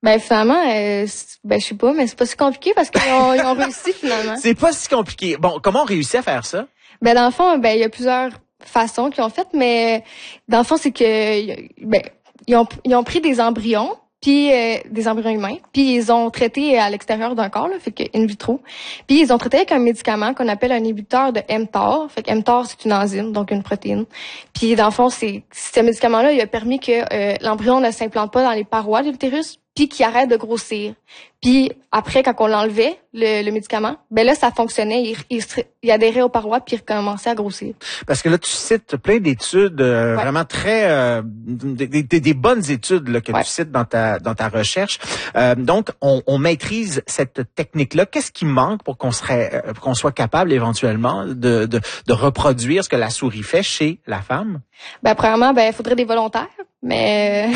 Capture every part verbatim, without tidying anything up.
Ben finalement, euh, ben je sais pas, mais c'est pas si compliqué parce qu'ils ont, ils ont réussi finalement. C'est pas si compliqué. Bon, comment on réussit à faire ça? Ben dans le fond, ben il y a plusieurs façons qu'ils ont fait, mais dans le fond c'est que ben ils ont ils ont pris des embryons, puis euh, des embryons humains, puis ils ont traité à l'extérieur d'un corps, là, fait que in vitro. Puis ils ont traité avec un médicament qu'on appelle un inhibiteur de mTOR. Fait que mTOR c'est une enzyme, donc une protéine. Puis dans le fond, c'est ce médicament-là, il a permis que euh, l'embryon ne s'implante pas dans les parois de l'utérus, puis qu'il arrête de grossir. Puis après, quand on l'enlevait, le, le médicament, ben là, ça fonctionnait. Il, il, il adhérait aux parois, puis il recommençait à grossir. Parce que là, tu cites plein d'études euh, ouais. vraiment très... Euh, des, des, des bonnes études là, que ouais. tu cites dans ta dans ta recherche. Euh, donc, on, on maîtrise cette technique-là. Qu'est-ce qui manque pour qu'on serait euh, qu'on soit capable éventuellement de, de, de reproduire ce que la souris fait chez la femme? Ben premièrement, ben il faudrait des volontaires. Mais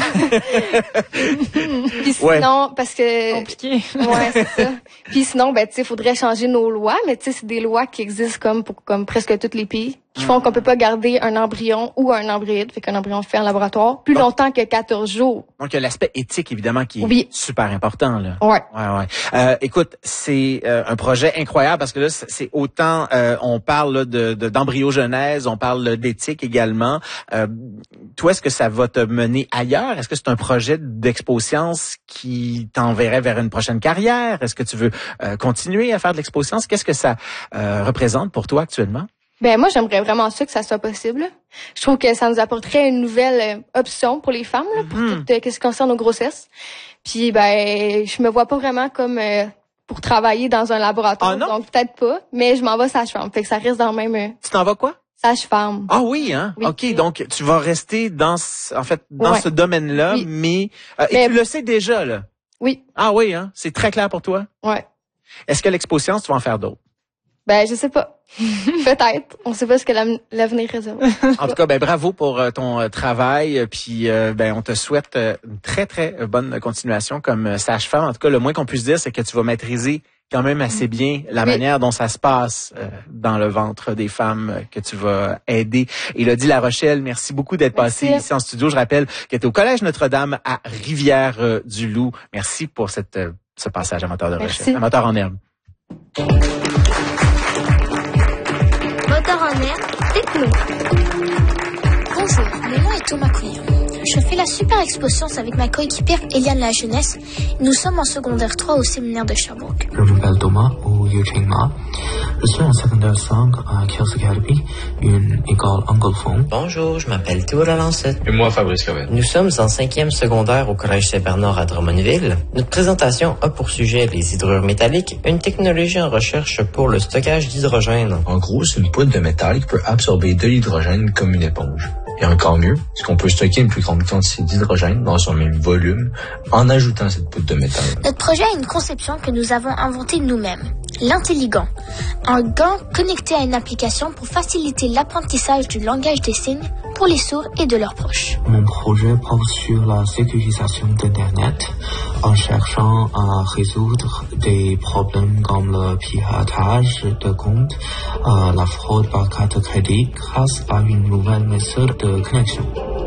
puis sinon ouais. parce que compliqué. Ouais, c'est ça. Puis sinon ben tu sais faudrait changer nos lois, mais tu sais c'est des lois qui existent comme pour comme presque tous les pays qui font qu'on peut pas garder un embryon ou un embryide, fait qu'un embryon fait en laboratoire plus bon. longtemps que quatorze jours. Donc il y a l'aspect éthique évidemment qui est oui. super important là. Ouais. Ouais ouais. Euh, écoute, c'est euh, un projet incroyable parce que là c'est autant euh, on parle là, de, de d'embryogenèse, on parle d'éthique également. Euh, toi est-ce que ça va te mener ailleurs? Est-ce que c'est un projet d'expo-science qui t'enverrait vers une prochaine carrière? Est-ce que tu veux euh, continuer à faire de l'expo-science? Qu'est-ce que ça euh, représente pour toi actuellement? Ben moi j'aimerais vraiment ça que ça soit possible. Je trouve que ça nous apporterait une nouvelle euh, option pour les femmes là, pour mm-hmm. tout euh, ce qui concerne nos grossesses. Puis ben je me vois pas vraiment comme euh, pour travailler dans un laboratoire, ah, donc peut-être pas, mais je m'en vais sage-femme. Fait que ça reste dans le même euh, Tu t'en vas quoi? Sage-femme. Ah oui, hein. Oui, OK, oui. Donc tu vas rester dans en fait dans ouais. ce domaine-là, oui. mais, euh, et mais tu le sais déjà là. Oui. Ah oui, hein, c'est très clair pour toi. Ouais. Est-ce que l'expo-science tu vas en faire d'autres? Ben je sais pas. Peut-être. On sait pas ce que l'avenir réserve. En tout cas, ben bravo pour euh, ton euh, travail. Puis euh, ben on te souhaite euh, une très très bonne continuation comme euh, sage-femme. En tout cas, le moins qu'on puisse dire, c'est que tu vas maîtriser quand même assez bien la oui. manière dont ça se passe euh, dans le ventre des femmes euh, que tu vas aider. Élodie Larochelle, merci beaucoup d'être passée ici en studio. Je rappelle que tu es au Collège Notre-Dame à Rivière-du-Loup. Merci pour cette euh, ce passage amateur de merci. recherche, amateur en herbe. Moteur en herbe, techno. Bonjour, mon nom est Thomas Couillon. Je fais la super expo science avec ma coéquipière Eliane La Jeunesse. Nous sommes en secondaire trois au séminaire de Sherbrooke. Je m'appelle Thomas ou Yuching Ma. Je suis en secondaire cinq à Kelsey Academy, une école anglophone. Bonjour, je m'appelle Théodore Lancette. Et moi, Fabrice Cavette. Nous sommes en cinquième secondaire au Collège Saint-Bernard à Drummondville. Notre présentation a pour sujet les hydrures métalliques, une technologie en recherche pour le stockage d'hydrogène. En gros, c'est une poudre de métal qui peut absorber de l'hydrogène comme une éponge. Et encore mieux, c'est qu'on peut stocker une plus grande quantité d'hydrogène dans son même volume en ajoutant cette poudre de métal. Notre projet a une conception que nous avons inventée nous-mêmes. L'intelligent. Un gant connecté à une application pour faciliter l'apprentissage du langage des signes pour les sourds et de leurs proches. Mon projet porte sur la sécurisation d'Internet en cherchant à résoudre des problèmes comme le piratage de comptes, euh, la fraude par carte de crédit grâce à une nouvelle méthode de connexion.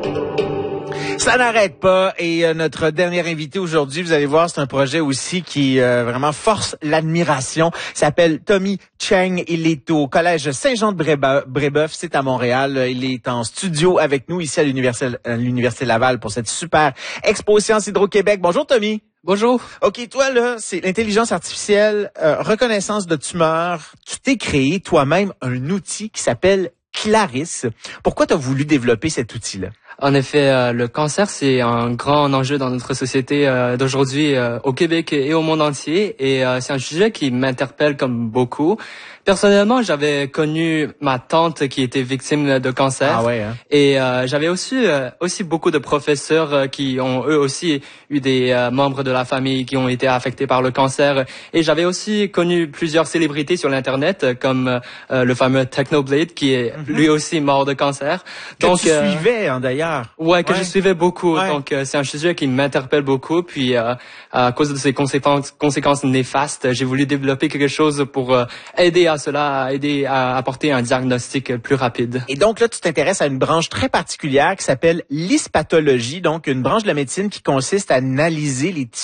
Ça n'arrête pas et euh, notre dernier invité aujourd'hui, vous allez voir, c'est un projet aussi qui euh, vraiment force l'admiration. Il s'appelle Tommy Cheng. Il est au Collège Saint-Jean-de-Brébeuf, c'est à Montréal. Il est en studio avec nous ici à l'Université, à l'Université Laval pour cette super expo Sciences Hydro-Québec. Bonjour Tommy. Bonjour. OK, toi là, c'est l'intelligence artificielle, euh, reconnaissance de tumeurs. Tu t'es créé toi-même un outil qui s'appelle Clarisse. Pourquoi tu as voulu développer cet outil-là? En effet, euh, le cancer, c'est un grand enjeu dans notre société euh, d'aujourd'hui, euh, au Québec et au monde entier. Et euh, c'est un sujet qui m'interpelle comme beaucoup. Personnellement, j'avais connu ma tante qui était victime de cancer. Ah ouais, hein? Et euh, j'avais aussi euh, aussi beaucoup de professeurs euh, qui ont eux aussi eu des euh, membres de la famille qui ont été affectés par le cancer. Et j'avais aussi connu plusieurs célébrités sur l'internet, euh, comme euh, le fameux Technoblade qui est mm-hmm. lui aussi mort de cancer. Que Donc tu euh, suivais hein, d'ailleurs. Ouais, que ouais. je suivais beaucoup. Ouais. Donc euh, c'est un sujet qui m'interpelle beaucoup. Puis euh, à cause de ces conséquences conséquences néfastes, j'ai voulu développer quelque chose pour euh, aider à cela, à aider à apporter un diagnostic plus rapide. Et donc là, tu t'intéresses à une branche très particulière qui s'appelle l'histopathologie, donc une branche de la médecine qui consiste à analyser les